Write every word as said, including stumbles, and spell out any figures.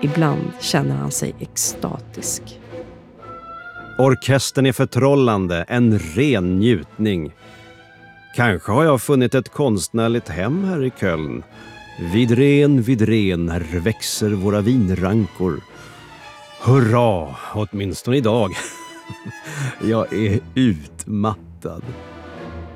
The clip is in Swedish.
Ibland känner han sig extatisk. Orkestern är förtrollande, en ren njutning. Kanske har jag funnit ett konstnärligt hem här i Köln. Vid Ren, vid Ren, här växer våra vinrankor. Hurra, åtminstone idag. Jag är utmattad.